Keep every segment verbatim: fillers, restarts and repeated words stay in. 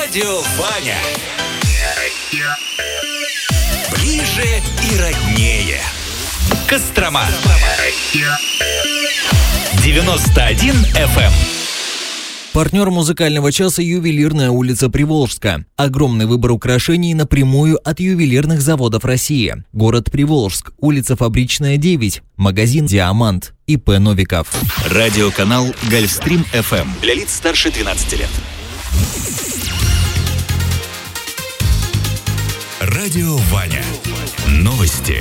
Радио Ваня. Ближе и роднее. Кострома. девяносто один эф эм. Партнер музыкального часа — ювелирная улица Приволжска. Огромный выбор украшений напрямую от ювелирных заводов России. Город Приволжск, улица Фабричная, девять. Магазин «Диамант». и пэ Новиков. Радиоканал Гольфстрим эф эм. Для лиц старше двенадцати лет. Радио Ваня. Новости.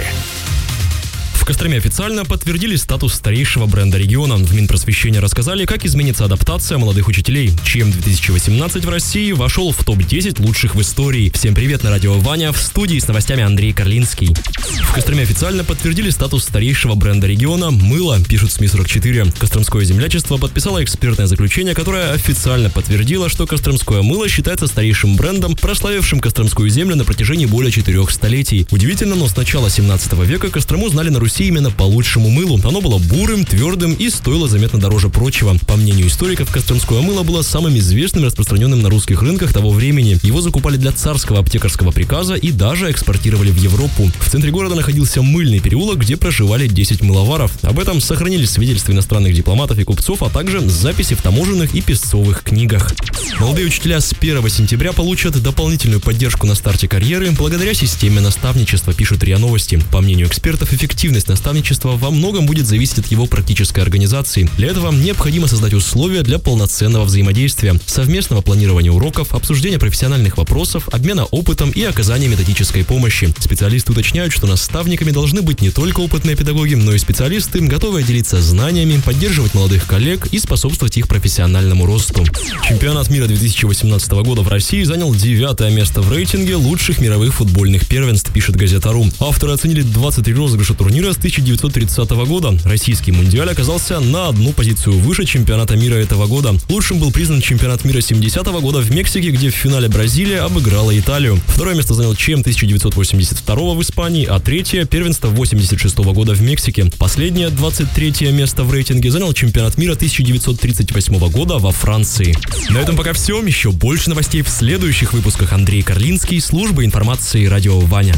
В Костроме официально подтвердили статус старейшего бренда региона. В Минпросвещения рассказали, как изменится адаптация молодых учителей. ЧЕМ две тысячи восемнадцать в России вошел в топ десять лучших в истории. Всем привет, на радио Ваня, в студии с новостями Андрей Карлинский. В Костроме официально подтвердили статус старейшего бренда региона «Мыло», пишут СМИ сорок четыре. Костромское землячество подписало экспертное заключение, которое официально подтвердило, что костромское мыло считается старейшим брендом, прославившим костромскую землю на протяжении более четырех столетий. Удивительно, но с начала семнадцатого века Кострому знали на Руси именно по лучшему мылу. Оно было бурым, твердым и стоило заметно дороже прочего. По мнению историков, костромское мыло было самым известным и распространенным на русских рынках того времени. Его закупали для царского аптекарского приказа и даже экспортировали в Европу. В центре города находился мыльный переулок, где проживали десять мыловаров. Об этом сохранились свидетельства иностранных дипломатов и купцов, а также записи в таможенных и песцовых книгах. Молодые учителя с первого сентября получат дополнительную поддержку на старте карьеры благодаря системе наставничества, пишут РИА Новости. По мнению экспертов, эффективность наставничества во многом будет зависеть от его практической организации. Для этого необходимо создать условия для полноценного взаимодействия, совместного планирования уроков, обсуждения профессиональных вопросов, обмена опытом и оказания методической помощи. Специалисты уточняют, что наставниками должны быть не только опытные педагоги, но и специалисты, готовые делиться знаниями, поддерживать молодых коллег и способствовать их профессиональному росту. Чемпионат мира две тысячи восемнадцатого года в России занял девятое место в рейтинге лучших мировых футбольных первенств, пишет Газета.ру. Авторы оценили двадцать три розыгрыша турнира с тысяча девятьсот тридцатого года. Российский мундиаль оказался на одну позицию выше чемпионата мира этого года. Лучшим был признан чемпионат мира семидесятого года в Мексике, где в финале Бразилия обыграла Италию. Второе место занял ЧЕМ тысяча девятьсот восемьдесят второго в Испании, а третье – первенство восемьдесят шестого года в Мексике. Последнее, двадцать третье место в рейтинге занял чемпионат мира тысяча девятьсот тридцать восьмого года во Франции. На этом пока все. Еще больше новостей в следующих выпусках. Андрей Карлинский, служба информации «Радио Ваня».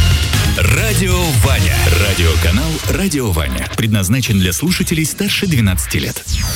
Радио Ваня. Радиоканал «Радио Ваня». Предназначен для слушателей старше двенадцати лет.